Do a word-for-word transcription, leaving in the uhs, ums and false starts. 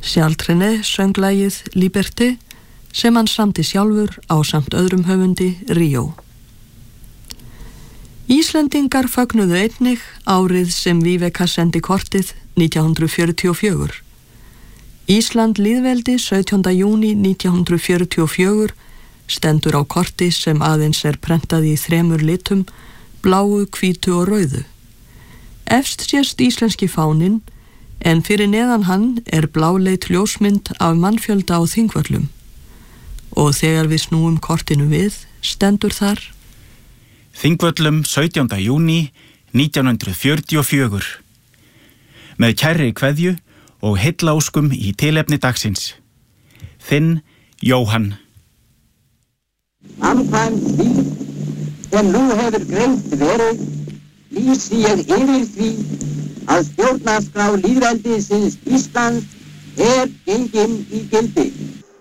Charles Trenet söng lagið Liberté sem hann samdi sjálfur á samt öðrum höfundi Ríó. Íslendingar fögnuðu einnig árið sem Viveka sendi kortið nítján hundrað fjörutíu og fjögur. Ísland lýðveldi sautjánda júní nítján hundrað fjörutíu og fjögur stendur á korti sem aðeins er prentað í þremur litum, bláu, hvítu og rauðu. Efst sést íslenski fáninn, en fyrir neðan hann er bláleit ljósmynd af mannfjölda á Þingvöllum. Og þegar við snúum kortinu við, stendur þar: Þingvöllum sautjánda júní nítján hundrað fjörutíu og fjögur. Með kærri kveðju og heillaóskum í tilefni dagsins. Þinn Jóhann. Samkvæmt því sem nú hefur greint verið, lýsi ég yfir því að stjórnarskrá lýðveldisins Íslands er gengin í gildi.